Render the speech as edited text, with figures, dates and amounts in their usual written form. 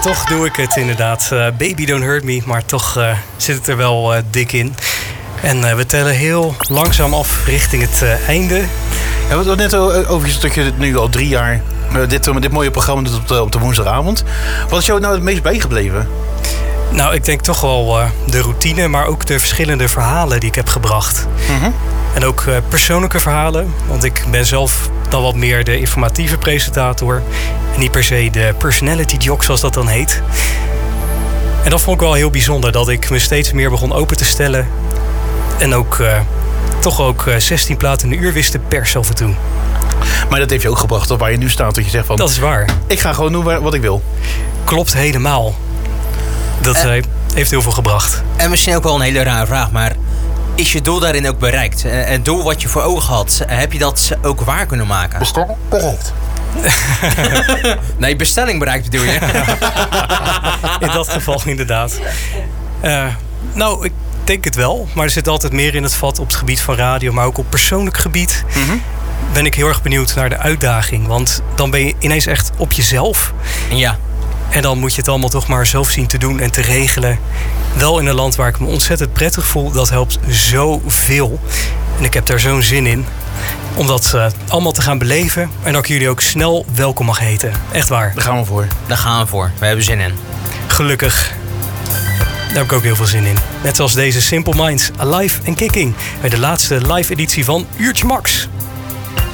En toch doe ik het inderdaad. Baby Don't Hurt Me, maar toch zit het er wel dik in. En we tellen heel langzaam af richting het einde. Ja, we hadden net over dat je nu al 3 jaar dit mooie programma doet op de woensdagavond. Wat is jou nou het meest bijgebleven? Nou, ik denk toch wel de routine, maar ook de verschillende verhalen die ik heb gebracht. Mm-hmm. En ook persoonlijke verhalen, want ik ben zelf dan wat meer de informatieve presentator. En niet per se de personality jock, zoals dat dan heet. En dat vond ik wel heel bijzonder, dat ik me steeds meer begon open te stellen. En ook toch ook 16 platen in een uur wist te persen af en toe. Maar dat heeft je ook gebracht tot waar je nu staat, dat je zegt van... Dat is waar. Ik ga gewoon doen wat ik wil. Klopt helemaal. Dat heeft heel veel gebracht. En misschien ook wel een hele rare vraag, maar is je doel daarin ook bereikt? Het doel wat je voor ogen had, heb je dat ook waar kunnen maken? Bestelling bereikt. Nee, bestelling bereikt bedoel je? In dat geval inderdaad. Nou, ik denk het wel. Maar er zit altijd meer in het vat op het gebied van radio, maar ook op persoonlijk gebied. Mm-hmm. Ben ik heel erg benieuwd naar de uitdaging. Want dan ben je ineens echt op jezelf. Ja. En dan moet je het allemaal toch maar zelf zien te doen en te regelen. Wel in een land waar ik me ontzettend prettig voel. Dat helpt zoveel. En ik heb daar zo'n zin in. Om dat allemaal te gaan beleven. En dat ik jullie ook snel welkom mag heten. Echt waar. Daar gaan we voor. Daar gaan we voor. We hebben zin in. Gelukkig. Daar heb ik ook heel veel zin in. Net zoals deze Simple Minds, Alive and Kicking. Bij de laatste live editie van Uurtje Max.